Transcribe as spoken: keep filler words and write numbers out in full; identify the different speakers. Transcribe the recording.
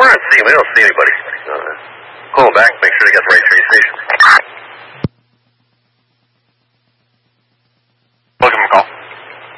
Speaker 1: around and see. We don't see anybody. Uh, call them back, make sure they got the right tracing.